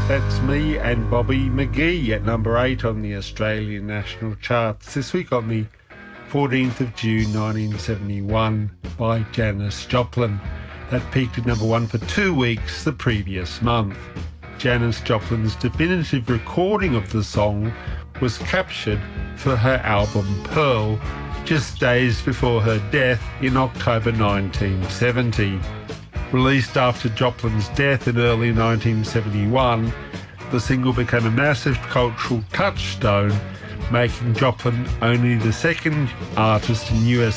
That's Me and Bobby McGee at number 8 on the Australian national charts this week on the 14th of June 1971 by Janis Joplin. That peaked at number 1 for 2 weeks the previous month. Janis Joplin's definitive recording of the song was captured for her album Pearl just days before her death in October 1970. Released after Joplin's death in early 1971, the single became a massive cultural touchstone, making Joplin only the second artist in US